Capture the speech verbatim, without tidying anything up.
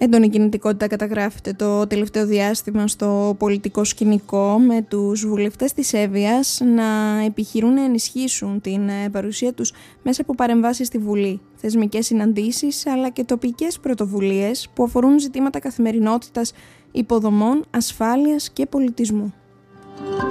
Έντονη κινητικότητα καταγράφεται το τελευταίο διάστημα στο πολιτικό σκηνικό, με τους βουλευτές της Εύβοιας να επιχειρούν να ενισχύσουν την παρουσία τους μέσα από παρεμβάσεις στη Βουλή, θεσμικές συναντήσεις αλλά και τοπικές πρωτοβουλίες που αφορούν ζητήματα καθημερινότητας, υποδομών, ασφάλειας και πολιτισμού.